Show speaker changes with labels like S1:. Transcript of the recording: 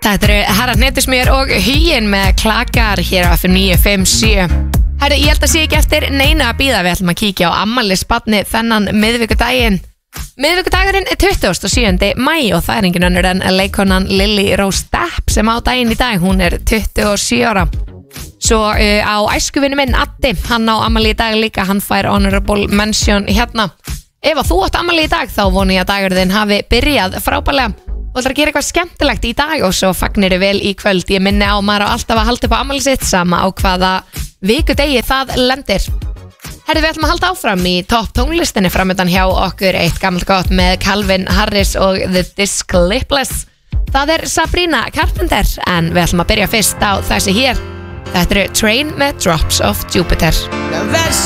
S1: Þetta eru Herra Hnetusmjör og Huginn með Klakar hér á FM 957. Herru, ég held að sé ekki eftir neina að bíða. Við ætlum að kíkja á afmælisbarnið þennan miðvikudaginn. Miðvikudagurinn er 27. maí og það er engin önnur en leikkonan Lily Rose Depp sem á daginn í dag. Hún er 27 ára. Svo á æskuvinu minn Addi, hann á afmæli í dag líka. Hann fær honorable mention hérna. Ef að þú átt afmæli í dag þá voni ég að dagurinn hafi byrjað frábærlega og ætlar að gera eitthvað skemmtilegt í dag og svo fagnir vel í kvöld. Ég minni á maður á alltaf að halda upp á afmæli sitt sama á hvaða vikudegi það lendir. Herðu, við ætlum að halda áfram í topp tónlistinni framöndan hjá okkur. Eitt gammalt gott með Calvin Harris og The Disclipless. Það er Sabrina Carpenter en við ætlum að byrja fyrst á þessi hér. Þetta eru Train með Drops of Jupiter.